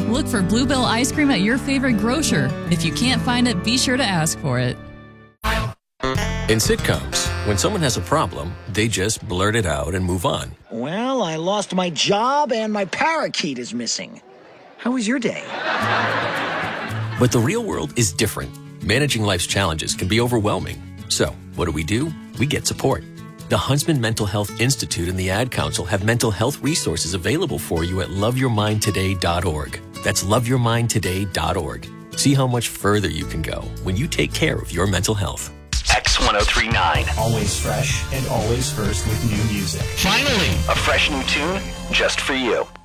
Look for Bluebell ice cream at your favorite grocer. If you can't find it, be sure to ask for it. In sitcoms, when someone has a problem, they just blurt it out and move on. Well, I lost my job and my parakeet is missing. How was your day? But the real world is different. Managing life's challenges can be overwhelming. So, what do? We get support. The Huntsman Mental Health Institute and the Ad Council have mental health resources available for you at loveyourmindtoday.org. That's loveyourmindtoday.org. See how much further you can go when you take care of your mental health. X1039. Always fresh and always first with new music. Finally, a fresh new tune just for you.